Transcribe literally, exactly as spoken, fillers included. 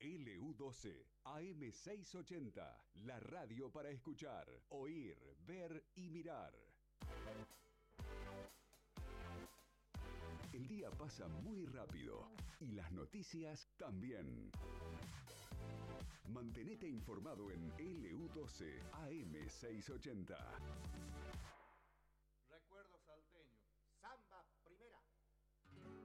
L U doce, A M seiscientos ochenta, la radio para escuchar, oír, ver y mirar. El día pasa muy rápido y las noticias también. Mantenete informado en L U doce A M seiscientos ochenta.